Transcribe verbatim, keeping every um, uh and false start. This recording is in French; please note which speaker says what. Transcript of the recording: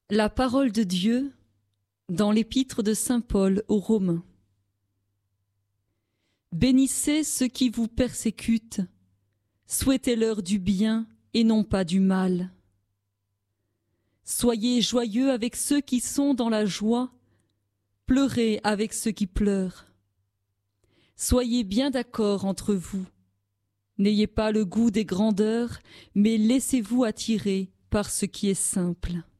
Speaker 1: La parole de Dieu dans l'épître de saint Paul aux Romains. Bénissez ceux qui vous persécutent, souhaitez-leur du bien et non pas du mal. Soyez joyeux avec ceux qui sont dans la joie, pleurez avec ceux qui pleurent. Soyez bien d'accord entre vous. N'ayez pas le goût des grandeurs, mais laissez-vous attirer par ce qui est simple.